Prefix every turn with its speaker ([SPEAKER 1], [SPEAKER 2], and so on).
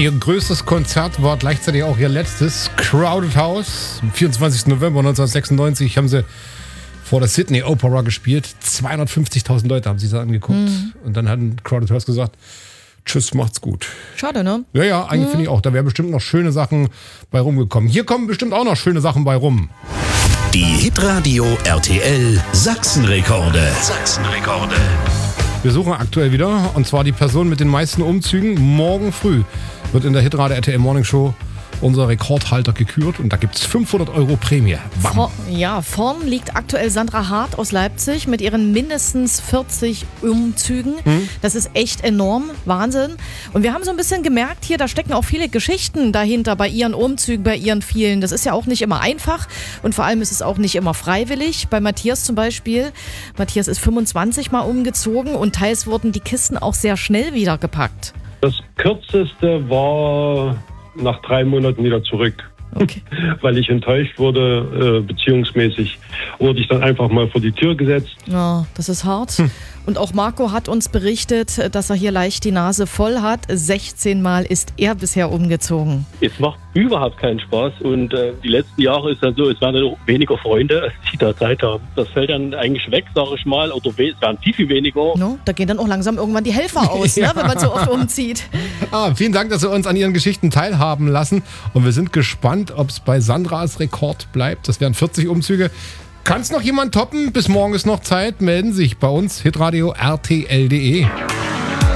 [SPEAKER 1] Ihr größtes Konzert war gleichzeitig auch ihr letztes, Crowded House. Am 24. November 1996 haben sie vor der Sydney Opera gespielt. 250.000 Leute haben sich da angeguckt. Und dann hat Crowded House gesagt, tschüss, macht's gut.
[SPEAKER 2] Schade, ne?
[SPEAKER 1] Ja, eigentlich finde ich auch. Da wären bestimmt noch schöne Sachen bei rumgekommen. Hier kommen bestimmt auch noch schöne Sachen bei rum.
[SPEAKER 3] Die Hitradio RTL Sachsenrekorde. Sachsenrekorde.
[SPEAKER 1] Wir suchen aktuell wieder, und zwar die Person mit den meisten Umzügen. Morgen früh wird in der Hitradio RTL Morning Show unser Rekordhalter gekürt und da gibt es 500 € Prämie.
[SPEAKER 2] Vorn liegt aktuell Sandra Hart aus Leipzig mit ihren mindestens 40 Umzügen. Das ist echt enorm, Wahnsinn. Und wir haben so ein bisschen gemerkt hier, da stecken auch viele Geschichten dahinter bei ihren Umzügen, bei ihren vielen. Das ist ja auch nicht immer einfach und vor allem ist es auch nicht immer freiwillig. Bei Matthias zum Beispiel. Matthias ist 25 Mal umgezogen und teils wurden die Kisten auch sehr schnell wieder gepackt.
[SPEAKER 4] Das kürzeste war nach 3 Monaten wieder zurück.
[SPEAKER 2] Okay.
[SPEAKER 4] Weil ich enttäuscht wurde, beziehungsmäßig wurde ich dann einfach mal vor die Tür gesetzt.
[SPEAKER 2] Ja, das ist hart. Und auch Marco hat uns berichtet, dass er hier leicht die Nase voll hat. 16 Mal ist er bisher umgezogen.
[SPEAKER 5] Es macht überhaupt keinen Spaß und die letzten Jahre ist ja so, es werden ja weniger Freunde, die da Zeit haben. Das fällt dann eigentlich weg, sage ich mal, oder es werden viel weniger.
[SPEAKER 2] No, da gehen dann auch langsam irgendwann die Helfer aus,
[SPEAKER 1] Ja.
[SPEAKER 2] ne, wenn man so oft umzieht.
[SPEAKER 1] Vielen Dank, dass Sie uns an Ihren Geschichten teilhaben lassen. Und wir sind gespannt, ob es bei Sandras Rekord bleibt. Das wären 40 Umzüge. Kann es noch jemand toppen? Bis morgen ist noch Zeit. Melden Sie sich bei uns, hitradio rtl.de.